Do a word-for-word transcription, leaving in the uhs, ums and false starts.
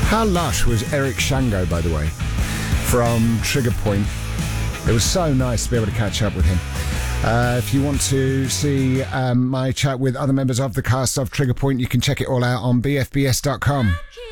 How lush was Eric Shango, by the way, from Trigger Point? It was so nice to be able to catch up with him. Uh, if you want to see um, my chat with other members of the cast of Trigger Point, you can check it all out on b f b s dot com.